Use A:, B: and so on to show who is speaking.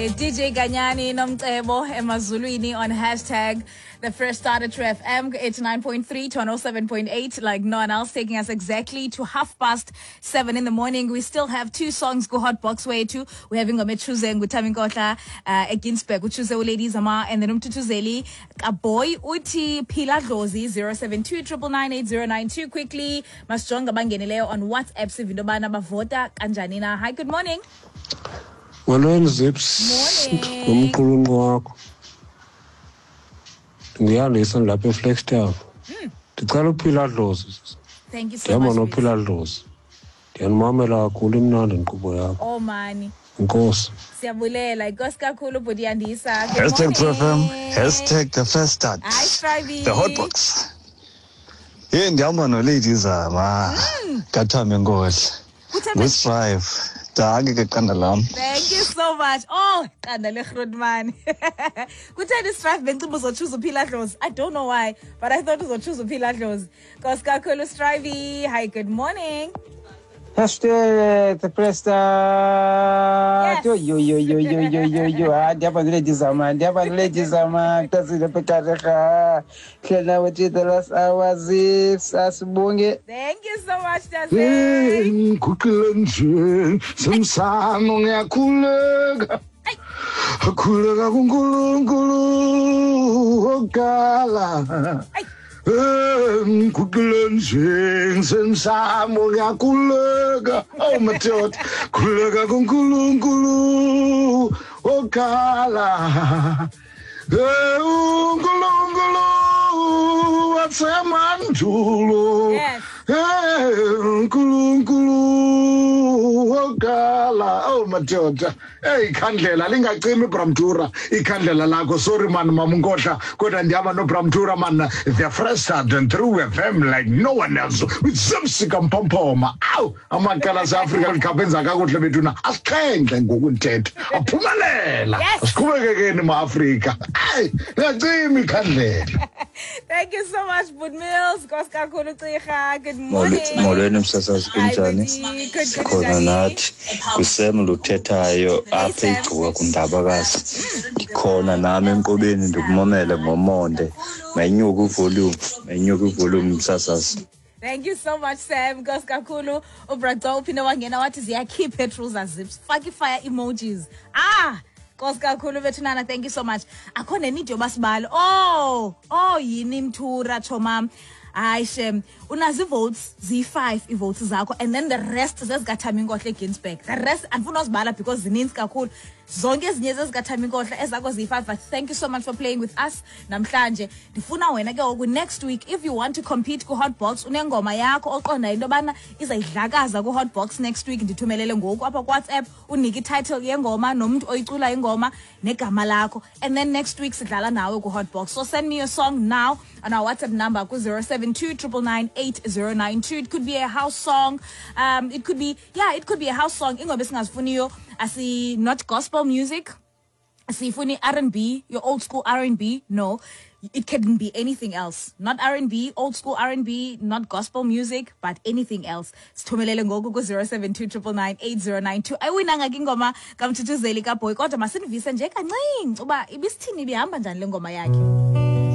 A: DJ Ganyani Nomtebo Emazulwini on hashtag the first starter to FM 89.3 to 107.8, like no one else, taking us exactly to 7:30 in the morning. We still have two songs go hot box way too. We're having a Metruze and Gutaminkotla Ginsberg, which is the ladies ama and then Umtutuzeli a boy Uti Pila Dozi 072-999-8092. Quickly, Masjonga Bangenileo on WhatsApp Sivindobana Bavota Kanjanina. Hi, good morning.
B: Morning, Zips.
A: Morning.
B: Listen, lapin flex down. The color pillar losses.
A: Thank you so much.
B: No pillar loss. The mamela cooling now and Kuboya.
A: Oh, man.
B: Of course.
A: Siabulela, Goska Kulu Budiandisa.
C: Hashtag 2FM. Hashtag the first start.
A: Hi, Strivey.
C: The hot box. Here in the Amano ladies are Katamingos. With Strive. Thank you
A: so much. Oh, man. Strive choose Pilatos. I don't know why, but I thought it was choose Pilatos. Koska Kulu Strivey. Hi, good morning.
D: Hashtag the press
A: Yes.
D: Yo. Diaban ladies ama kasi the pekaraha. Kena wati the last hours asubunge.
A: Thank you so much, Dazen.
B: Kukilanjeng samsano ngiyakhuleka. Akhuleka kuNkulunkulu ogala. Kukilanjeng samsamo ngiyakhuleka. Oh madoda, khuleka kuNkulunkulu ogala. uNkulunkulu wasemandulo.
A: Yes.
B: uNkulunkulu ogala. Oh madoda, ikhandlela lingacimi Bramtura, ikhandlela lakho. Sorry man mamungodla, kodwa ndiyaba no Bramtura man. The first start and through FM like no one else. With Zimsika Mpompoma. Aw, amakala seAfrika likhabenza kakuhle bethuna. Asixhenxe ngokunthetha. Aphumelela.
A: Yes.
B: Asiqhubekekeni maAfrika. Ngacimi ikhandlela.
A: Thank you so much, Bud Mills. Koska Kulu Tsiha. Good morning.
C: Molweni msasazi kunjani? Sikhona nathi kusem luthethayo apha igcuka kundabakazi. Ndikhona nami enkqobeni ndikumamele ngomonde. Mayinyuka uvolume msasazi.
A: Thank you so much, Sam. Koska Kulu. Ubrado upinde wangena wathi ziyakhipha petrol zips. Faki fire emojis. Koska Kulu Vetunana, thank you so much. Akhona need yobasibalo. Oh, yini mthura choma. Shem, unazi votes Z5 votes zakho, and then the rest zezikaThaminkohle Ginsberg. The rest andifuna uzibala because zininzi kakhulu. Zonke ezinye zezikaThaminkohle ezakho Z5. But thank you so much for playing with us namhlanje. Ndifuna wena ke ngoku next week if you want to compete ku Hotbox unengoma yakho oqonda into bana izayidlakaza ku Hotbox next week, ndithumelele ngoku apha ku WhatsApp unike title yengoma nomuntu oyicula ingoma negama lakho, and then next week sidlala nawe ku Hotbox. So send me your song now on our WhatsApp number ku 072-999-8092. It could be a house song. It could be a house song. Ingobe singazifuniyo asi not gospel music. Asifuni R&B, your old school R&B. No, it can be anything else. Not R&B, old school R&B, not gospel music, but anything else. Sithumelele ngoku ku 072-999-8092. Ayiwinanga ke ingoma kaMthutuzeli kaBoy, kodwa masinivise nje kancinci uba ibisithini bihamba njani le ngoma yakhe.